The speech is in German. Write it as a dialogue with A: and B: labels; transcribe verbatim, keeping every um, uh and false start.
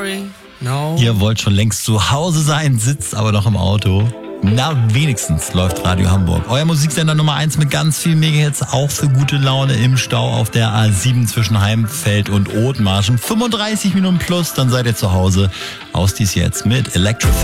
A: sorry, no.
B: Ihr wollt schon längst zu Hause sein, sitzt aber noch im Auto. Na, wenigstens läuft Radio Hamburg. Euer Musiksender Nummer eins mit ganz vielen Megahits, auch für gute Laune im Stau auf der A sieben zwischen Heimfeld und Othmarschen. fünfunddreißig Minuten plus, dann seid ihr zu Hause. Aus dies jetzt mit Electric